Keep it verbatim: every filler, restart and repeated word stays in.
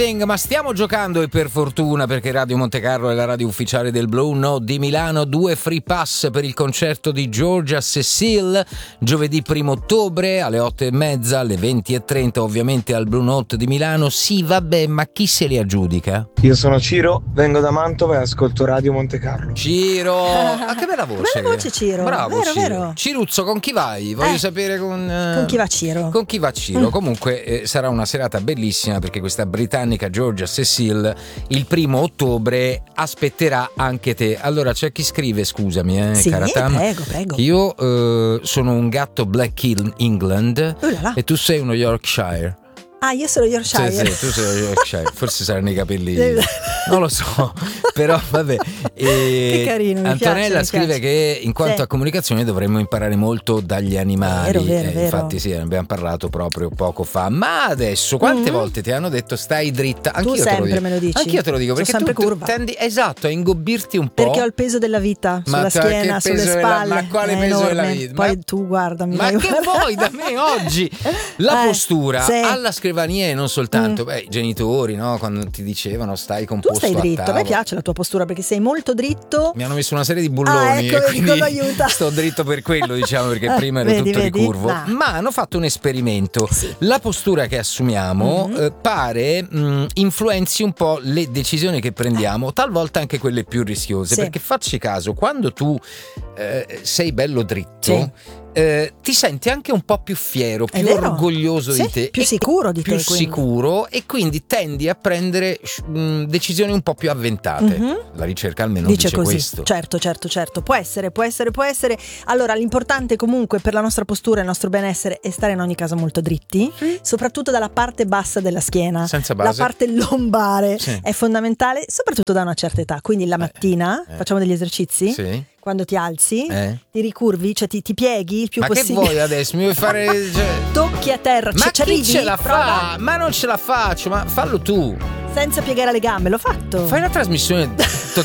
Ma stiamo giocando, e per fortuna, perché Radio Montecarlo è la radio ufficiale del Blue Note di Milano. Due free pass per il concerto di Georgia Cecile giovedì primo ottobre alle otto e mezza, alle venti e trenta, ovviamente al Blue Note di Milano. Sì, vabbè, ma chi se li aggiudica? Io sono Ciro, vengo da Mantova e ascolto Radio Montecarlo. Ciro, ah, che bella voce. Bella voce, Ciro. Bravo, vero, Ciro. Vero. Ciruzzo, con chi vai? Voglio Eh, sapere con eh, con chi va Ciro. Con chi va Ciro. Mm. Comunque eh, sarà una serata bellissima, perché questa britannica Georgia Cecile il primo ottobre aspetterà anche te. Allora c'è chi scrive, scusami, eh, Sì, cara Tam, prego, prego. io eh, sono un gatto Black Hill England Oh là là. e tu sei uno Yorkshire. Ah, io sono Yorkshire. Sì, sì, tu sei Yorkshire, forse saranno i capelli, non lo so, però vabbè. E Che carino, mi Antonella piace, mi scrive piace. che in quanto Sì. a comunicazione dovremmo imparare molto dagli animali. Vero, vero, Eh, vero. Infatti sì, ne abbiamo parlato proprio poco fa. Ma adesso quante Mhm. volte ti hanno detto stai dritta? Anch'io te lo sempre dico. me lo dici. Anch'io te lo dico, Sono perché sempre tu curva. tendi, esatto, a ingobbirti un po'. Perché ho il peso della vita Ma sulla te- schiena, che sulle peso della- spalle. ma quale È peso della enorme. vita? Poi Ma- tu guardami. Ma dai, che guarda. vuoi da me oggi? La Eh, postura sì. alla scrivania, e non soltanto, Mm. beh, i genitori, no? Quando ti dicevano stai Tu composto stai a dritto, a me tavola. piace la tua postura perché sei molto dritto. Mi hanno messo una serie di bulloni Ah, ecco, e vedi, quindi quello aiuta. sto dritto per quello, diciamo, perché Eh, prima ero vedi, tutto vedi? ricurvo. Ah. Ma hanno fatto un esperimento. Sì. La postura che assumiamo Mhm. eh, pare mh, influenzi un po' le decisioni che prendiamo, talvolta anche quelle più rischiose. Sì. Perché facci caso, quando tu eh, sei bello dritto, Sì. eh, ti senti anche un po' più fiero, È più vero. orgoglioso Sì, di te, più e sicuro di più te, quindi. sicuro, e quindi tendi a prendere mh, decisioni un po' più avventate. Mhm. La ricerca almeno Dice, dice, così, questo. certo, certo, certo. Può essere, può essere, può essere. Allora, l'importante comunque per la nostra postura e il nostro benessere è stare in ogni caso molto dritti, soprattutto dalla parte bassa della schiena. Senza La base. parte lombare Sì. è fondamentale, soprattutto da una certa età. Quindi la mattina eh. facciamo degli esercizi. Sì. Quando ti alzi, Eh. ti ricurvi, cioè ti, ti pieghi il più Ma che possibile. vuoi adesso? Mi vuoi fare. Cioè... Tocchi a terra, Ma ci, ci chi arrivi? ce la Prova. fa? Ma non ce la faccio, ma fallo tu. Senza piegare le gambe, l'ho fatto. Fai una trasmissione